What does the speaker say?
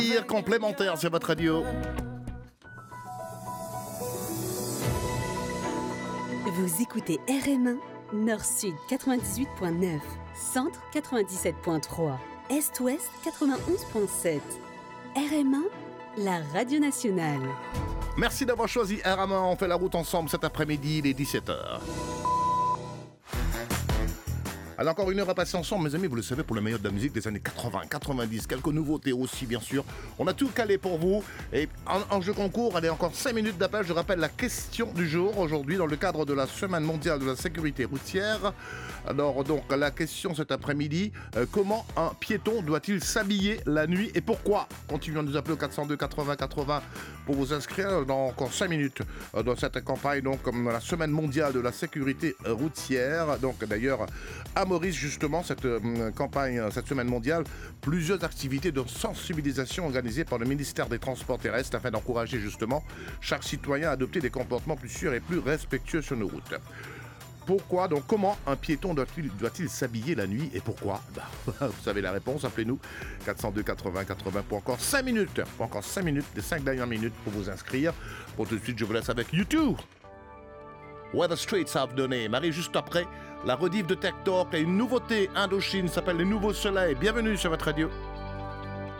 Complémentaire sur votre radio. Vous écoutez RM1, Nord-Sud 98.9, Centre 97.3, Est-Ouest 91.7. RM1, la radio nationale. Merci d'avoir choisi RM1. On fait la route ensemble cet après-midi, il est 17h. Alors encore une heure à passer ensemble, mes amis, vous le savez, pour le meilleur de la musique des années 80, 90, quelques nouveautés aussi, bien sûr. On a tout calé pour vous. Et en jeu concours, allez, encore 5 minutes d'appel. Je rappelle la question du jour aujourd'hui dans le cadre de la Semaine mondiale de la sécurité routière. Alors donc, la question cet après-midi, comment un piéton doit-il s'habiller la nuit et pourquoi? Continuez à nous appeler au 402 80 80 pour vous inscrire dans encore 5 minutes dans cette campagne, donc comme la Semaine mondiale de la sécurité routière. Donc d'ailleurs, à Maurice, justement, cette campagne, cette semaine mondiale, plusieurs activités de sensibilisation organisées par le ministère des Transports terrestres afin d'encourager justement chaque citoyen à adopter des comportements plus sûrs et plus respectueux sur nos routes. Pourquoi, donc comment un piéton doit-il s'habiller la nuit et pourquoi? Vous savez la réponse, appelez-nous 402 80 80 pour encore 5 minutes, les 5 dernières minutes pour vous inscrire. Pour tout de suite, je vous laisse avec YouTube. Where the Streets Have donné. Marie, juste après, la rediff de Tech Talk et une nouveauté Indochine s'appelle Les Nouveaux Soleils. Bienvenue sur votre radio.